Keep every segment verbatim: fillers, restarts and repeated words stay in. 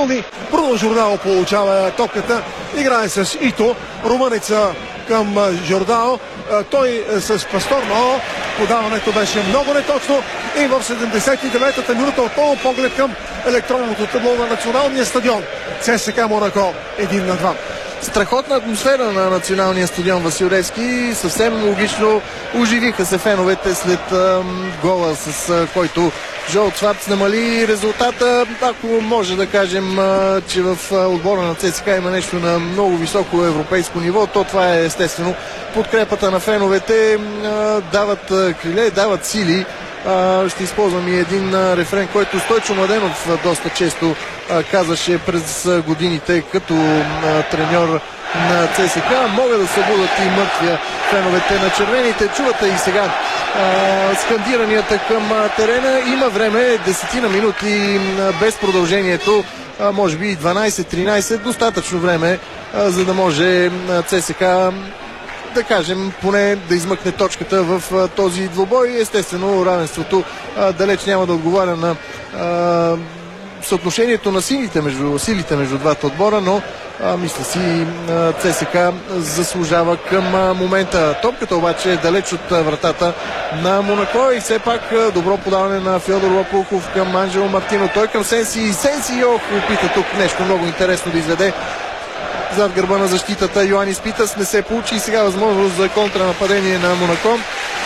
секунди. Бруно Жордао получава топката. Играе с Ито. Румънеца към Жордао. Той с Пастор, но подаването беше много неточно. И в седемдесет и деветата минута отново поглед към електронното табло на националния стадион. ЦСКА Монако един на два. Страхотна атмосфера на националния стадион Васил Левски. Съвсем логично оживиха се феновете след а, гола, с а, който Жолт Шварц намали резултата. Ако може да кажем, а, че в а, отбора на ЦСКА има нещо на много високо европейско ниво, то това е естествено подкрепата на феновете. А, дават а, криле, дават сили. Uh, ще използвам и един uh, рефрен, който Стойчо Младенов uh, доста често uh, казваше през uh, годините като uh, треньор на ЦСКА. Могат да събудат и мъртвия феновете на червените. Чувате и сега uh, скандиранията към uh, терена. Има време, десетина минути uh, без продължението, uh, може би дванайсет-тринайсет, достатъчно време, uh, за да може uh, ЦСКА, да кажем, поне да измъкне точката в а, този двубой. Естествено, равенството а, далеч няма да отговаря на а, съотношението на силите между, силите между двата отбора, но а, мисля си а, ЦСКА заслужава към а, момента. Топката обаче е далеч от а, вратата на Монако и все пак а, добро подаване на Фьодор Лопухов към Анджело Мартино. Той към Сенси. Сенси ох, опита тук нещо много интересно да изведе зад гърба на защитата. Йоанис Питас не се получи и сега възможност за контранападение на Монако.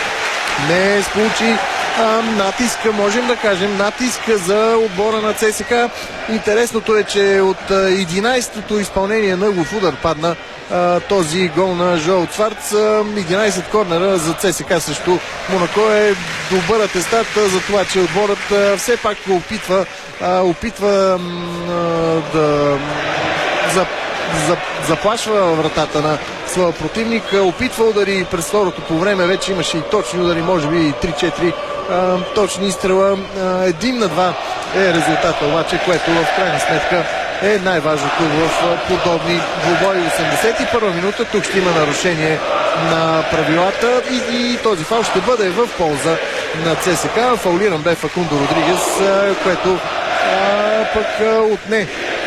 Не се получи. А, натиск, можем да кажем, натиск за отбора на ЦСКА. Интересното е, че от единайсетото изпълнение на ъглов удар падна а, този гол на Жолт Шварц. единайсет корнера за ЦСКА срещу Монако е добър атестат за това, че отборът а, все пак опитва, а, опитва а, да за заплашва вратата на своя противник, опитва удари през второто по време, вече имаше и точни удари, може би три-четири точни изстрела. Един на два е резултата обаче, което в крайна сметка е най-важното в подобни двубои. осемдесет и първа минута, тук ще има нарушение на правилата и, и този фаул ще бъде в полза на ЦСКА. Фаулиран бе Факундо Родригес, което а, пък а, отне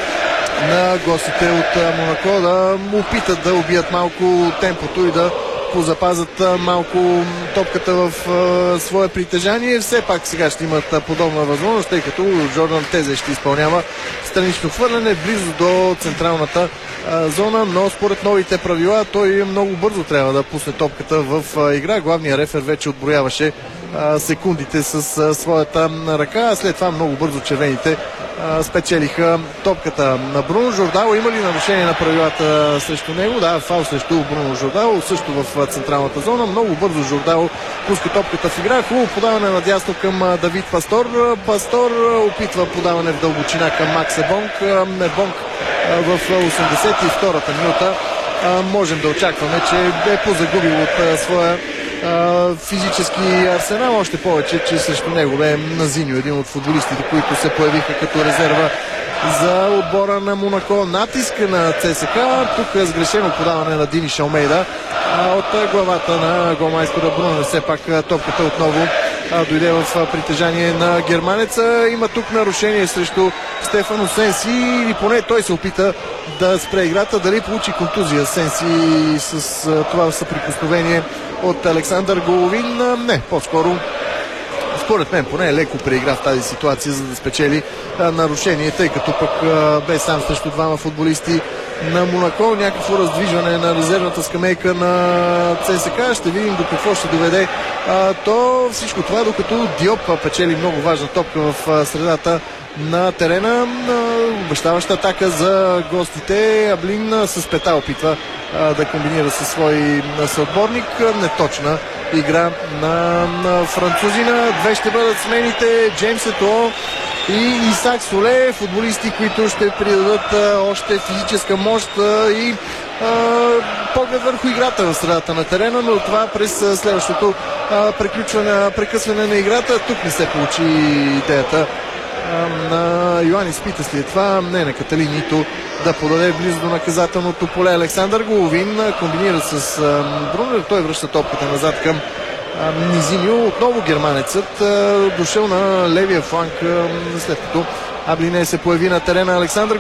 на гостите от Монако да опитат да убият малко темпото и да позапазят малко топката в а, свое притежание. Все пак сега ще имат подобна възможност, тъй като Джордан Тезе ще изпълнява странично хвърляне близо до централната а, зона, но според новите правила той много бързо трябва да пусне топката в а, игра. Главният рефер вече отброяваше а, секундите с а, своята ръка. След това много бързо червените а, спечелиха топката на Бруно Жордао. Има ли нарушение на правилата срещу него? Да, фаул срещу Бруно Жордао, също в централната зона. Много бързо Жордао пуска топката в игра. Хубаво подаване надясно към Давид Пастор. Пастор опитва подаване в дълбочина към Макс Ебонг. Ебонг в осемдесет и втората минута можем да очакваме, че е позагубил от своя физически арсенал, още повече, че срещу него бе Назиньо, един от футболистите, които се появиха като резерва за отбора на Монако. Натиск на ЦСКА. Тук е сгрешено подаване на Дини Шалмейда от главата на голмайстора Бруно. Все пак топката отново дойде в притежание на германеца. Има тук нарушение срещу Стефано Сенси, или поне той се опита да спре играта. Дали получи контузия Сенси с това съприкосновение от Александър Головин? Не, по-скоро според мен поне е леко преигра в тази ситуация, за да спечели а, нарушение, тъй като пък а, бе сам срещу двама футболисти на Монако. Някакво раздвижване на резервната скамейка на ЦСКА. Ще видим до какво ще доведе а, то всичко това, докато Диоп печели много важна топка в а, средата на терена. Обещаваща атака за гостите. Аблин с пета опитва а, да комбинира със свой съотборник. Неточна игра на, на французина. Две ще бъдат смените. Джеймс Ето и Исак Соле, футболисти, които ще придадат а, още физическа мощ а, и а, поглед върху играта в средата на терена, но това през а, следващото а, приключване, прекъсване на играта. Тук не се получи идеята на Йоанис Питас ли е това? Не, на Каталин Нито да подаде близо до наказателното поле. Александър Головин комбинира с Брунер. Той връща топката назад към Низиньо. Отново германецът дошъл на левия фланг, след като Аблине се появи на терена. Александър